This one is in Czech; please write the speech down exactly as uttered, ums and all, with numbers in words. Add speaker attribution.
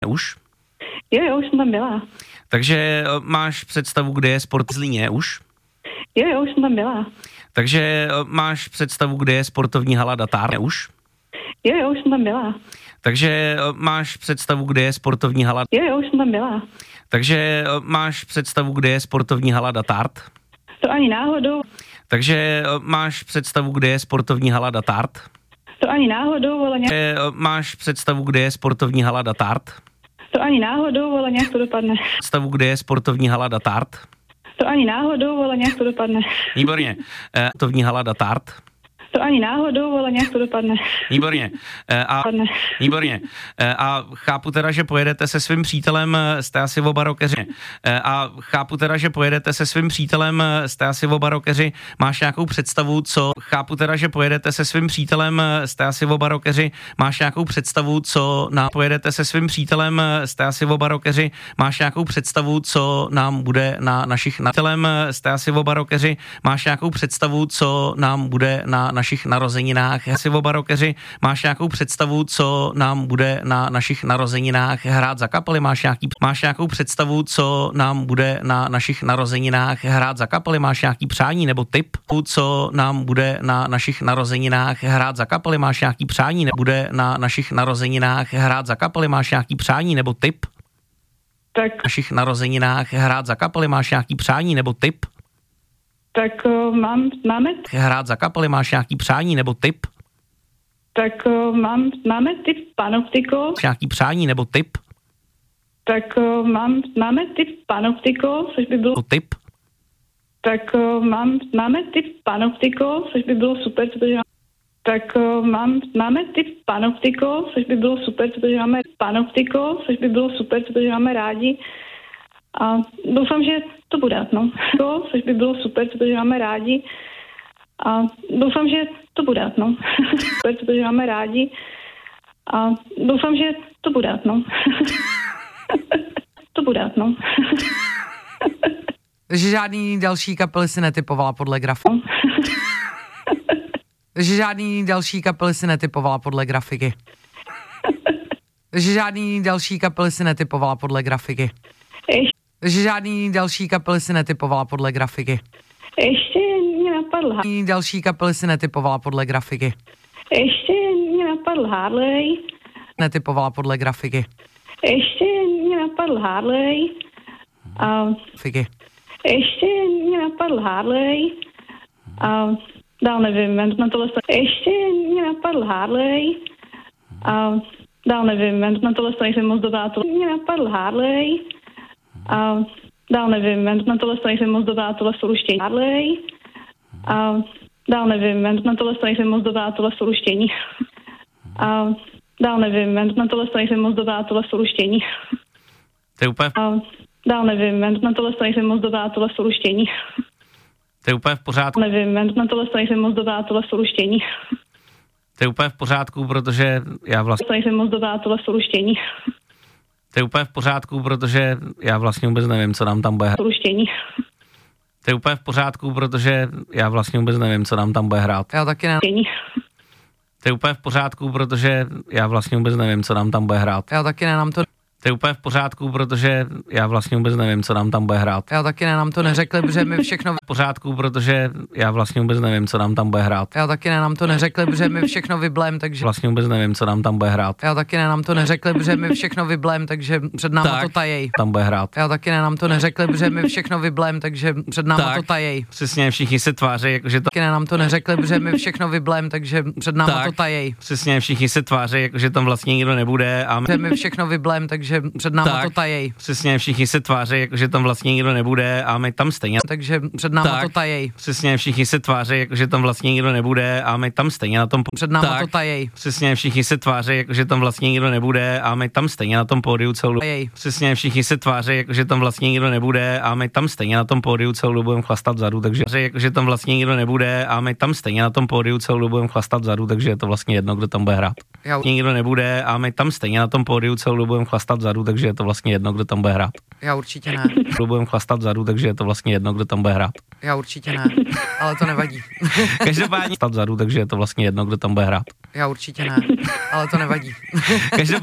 Speaker 1: Už?
Speaker 2: Jo, jo, už jsem tam byla.
Speaker 1: Takže máš představu, kde je sport v Zlíně už?
Speaker 2: Jo, jo, už jsem tam byla.
Speaker 1: Takže máš představu, kde je sportovní hala Datár už?
Speaker 2: Jo, jo, už jsem tam byla.
Speaker 1: Takže máš představu, kde je sportovní hala?
Speaker 2: Jo, jo, už jsem tam byla.
Speaker 1: Takže máš představu, kde je sportovní hala Datard?
Speaker 2: To ani náhodou.
Speaker 1: Takže máš představu, kde je sportovní hala Datard?
Speaker 2: To ani náhodou, ale nějak...
Speaker 1: Takže máš představu, kde je sportovní hala Datard?
Speaker 2: To ani náhodou, ale nějak to dopadne.
Speaker 1: Představu, kde je sportovní hala Datard?
Speaker 2: To ani náhodou, ale nějak to dopadne.
Speaker 1: Výborně. E, sportovní hala Datard?
Speaker 2: To ani náhodou, ale nějak to dopadne.
Speaker 1: Výborně. E, a,
Speaker 2: Dopadne.
Speaker 1: výborně. E, a chápu teda, že pojedete se svým přítelem, jste asi oba rokeři. E, a chápu teda, že pojedete se svým přítelem, jste asi oba rokeři. Máš nějakou představu, co... Chápu teda, že pojedete se svým přítelem, jste asi oba rokeři. Máš nějakou představu, co nám... Pojedete se svým přítelem, jste asi oba rokeři. Máš nějakou představu, co nám bude na našich... Přítelem, jste asi oba rokeři. Máš nějakou představu, co nám bude na našich narozeninách. Asi oba rokeři. Máš nějakou představu, co nám bude na našich narozeninách hrát za kapely? Máš nějaký, máš nějakou představu, co nám bude na našich narozeninách hrát za kapely? Máš nějaký přání nebo tip, co nám bude na našich narozeninách hrát za kapely? Máš nějaký přání nebo bude na našich narozeninách hrát za kapely? Máš nějaký přání nebo tip?
Speaker 2: Tak,
Speaker 1: Na našich narozeninách hrát za kapely? Máš nějaký přání nebo tip?
Speaker 2: tak uh, mám, máme,
Speaker 1: Hrát za kapely? Máš nějaký přání nebo tip?
Speaker 2: tak uh, mám, máme typ panoptiko,
Speaker 1: Máš nějaký přání nebo tip?
Speaker 2: tak uh, mám, máme typ panoptiko, což by bylo,
Speaker 1: Tip?
Speaker 2: tak uh, mám, máme typ panoptiko, což by bylo super, protože tak uh, mám, máme typ panoptiko, což by bylo super, protože máme panoptiko, což by bylo super, protože máme rádi. A doufám, že to bude, no. To, což by bylo super, protože máme rádi. A doufám, že to bude, no. Super, protože máme rádi. A doufám, že to bude, no. To bude, no.
Speaker 3: Takže žádný další kapely si netypovala podle grafiky. Takže žádný další kapely si netypovala podle grafiky. Takže žádný další kapely si netypovala podle grafiky.
Speaker 2: Ještě,
Speaker 3: Takže žádný další kapely si netypovala podle grafiky.
Speaker 2: ještě mě napadl,
Speaker 3: Žádný další kapely si netypovala podle grafiky.
Speaker 2: ještě mě napadl Harley.
Speaker 3: Netypovala podle grafiky.
Speaker 2: Ještě mě napadl Harley. A
Speaker 3: Fiky.
Speaker 2: ještě mě napadl Harley. A dál nevím, na tohle ještě mě napadl Harley. A dál nevím, na tohle nejsem moc dobrá. To mě napadl Harley. A dál nevím, na tohle nejsem moc dobrá, tohle jsou luštění. Harley. A dál nevím, na tohle nejsem moc dobrá, tohle jsou luštění. A dál nevím, na tohle nejsem moc dobrá, tohle jsou luštění.
Speaker 1: To je úplně,
Speaker 2: A dál nevím, na tohle nejsem moc dobrá, tohle jsou luštění.
Speaker 1: to je úplně v pořádku.
Speaker 2: Nevím, na tohle nejsem moc dobrá, tohle jsou luštění.
Speaker 1: To je úplně v pořádku, protože já vlastně...
Speaker 2: Nejsem moc dobrá, tohle jsou luštění.
Speaker 1: To je úplně v pořádku, protože já vlastně vůbec nevím, co nám tam bude hrát.
Speaker 2: Luštění.
Speaker 1: To je úplně v pořádku, protože já vlastně vůbec nevím, co nám tam bude hrát.
Speaker 3: Já taky ne.
Speaker 2: Luštění.
Speaker 1: To je úplně v pořádku, protože já vlastně vůbec nevím, co nám tam bude hrát.
Speaker 3: Já taky ne, nám to,
Speaker 1: To je úplně v pořádku, protože já vlastně vůbec nevím, co nám tam bude hrát.
Speaker 3: já taky ne, nám to neřekli, protože my všechno,
Speaker 1: V pořádku, protože já vlastně vůbec nevím, co nám tam bude hrát.
Speaker 3: já taky ne, nám to neřekli, protože my všechno vyblém, takže,
Speaker 1: Vlastně vůbec nevím, co nám tam bude hrát.
Speaker 3: já taky ne, nám to neřekli, protože my všechno vyblém, takže před náma
Speaker 1: Tak.
Speaker 3: to tajej.
Speaker 1: Tam bude hrát.
Speaker 3: Já taky ne, nám to neřekli, protože my všechno vyblém, takže před náma
Speaker 1: Tak.
Speaker 3: to tajej.
Speaker 1: Přesně, všichni se tváří, jakože to...
Speaker 3: Taky ne, nám to neřekli, protože my všechno vyblém, takže před náma
Speaker 1: Tak.
Speaker 3: to tajej.
Speaker 1: Přesně, všichni se tváří, jakože tam vlastně nikdo nebude a...
Speaker 3: Protože my všechno vyblém, takže před náma
Speaker 1: Tak.
Speaker 3: to tajej.
Speaker 1: Přesně, všichni se tváří, jakože tam vlastně nikdo nebude a my tam stejně...
Speaker 3: Takže před náma
Speaker 1: Tak.
Speaker 3: to tajej.
Speaker 1: Přesně, všichni se tváří, jakože tam vlastně nikdo nebude a my tam stejně na tom...
Speaker 3: Před náma
Speaker 1: Tak.
Speaker 3: to tajej.
Speaker 1: Přesně, všichni se tváří, jakože tam vlastně nikdo nebude a my tam stejně na tom pódiu celou dobu.
Speaker 3: Tajej.
Speaker 1: Přesně, všichni se tváří, jakože tam vlastně nikdo nebude a my tam stejně na tom pódiu celou dobu budeme chlastat vzadu, takže jakože tam vlastně nikdo nebude a my tam stejně na tom pódiu celou dobu budeme chlastat vzadu, takže je to vlastně jedno, kdo tam bude hrát.
Speaker 3: Já,
Speaker 1: Nikdo nebude a my tam stejně na tom pódiu celou dobu budeme chlastat vzadu, takže je to vlastně jedno, kdo tam bude hrát.
Speaker 3: já určitě ne.
Speaker 1: Budeme chlastat vzadu, takže je to vlastně jedno, kdo tam bude hrát.
Speaker 3: Já určitě ne. Ale to nevadí.
Speaker 1: Každopádně chlastat vzadu, takže je to vlastně jedno, kdo tam bude hrát.
Speaker 3: Já určitě ne. Ale to nevadí.
Speaker 1: Každopádně